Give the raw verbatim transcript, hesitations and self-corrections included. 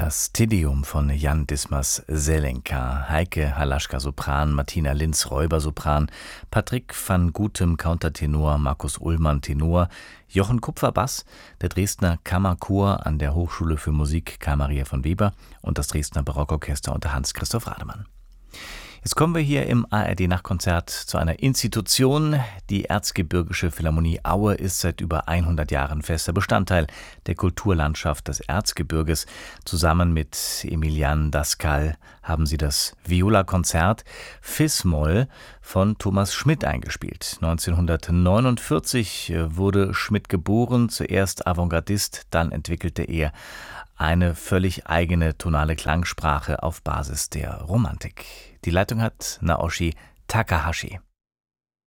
Das Te-Deum von Jan Dismas Zelenka, Heike Halaschka Sopran, Martina Linz Räuber Sopran, Patrick van Gutem Countertenor, Markus Ullmann Tenor, Jochen Kupfer Bass, der Dresdner Kammerchor an der Hochschule für Musik Karl Maria von Weber und das Dresdner Barockorchester unter Hans-Christoph Rademann. Jetzt kommen wir hier im A R D-Nachtkonzert zu einer Institution. Die Erzgebirgische Philharmonie Aue ist seit über hundert Jahren fester Bestandteil der Kulturlandschaft des Erzgebirges. Zusammen mit Emilian Daskal haben sie das Viola-Konzert Fis-Moll von Thomas Schmidt eingespielt. neunzehnhundertneunundvierzig wurde Schmidt geboren, zuerst Avantgardist, dann entwickelte er eine völlig eigene tonale Klangsprache auf Basis der Romantik. Die Leitung hat Naoshi Takahashi.